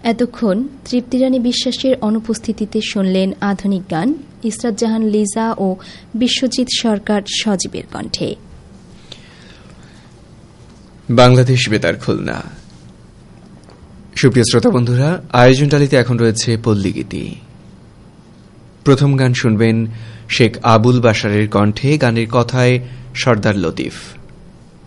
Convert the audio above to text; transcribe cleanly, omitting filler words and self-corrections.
এতক্ষণ তৃপ্তি রানী বিশ্বাসের অনুপস্থিতিতে শুনলেন আধুনিক গান ইসরাত জাহান লিজা ও বিশ্বজিৎ সরকার সজীবের কণ্ঠে। বাংলাদেশ বেতার খুলনা। সুপ্রিয় শ্রোতা বন্ধুরা, আয়োজনটালিতে এখন রয়েছে পল্লীগীতি। প্রথম গান শুনবেন শেখ আবুল বাশারের কণ্ঠে, গানের কথায় সর্দার লতিফ।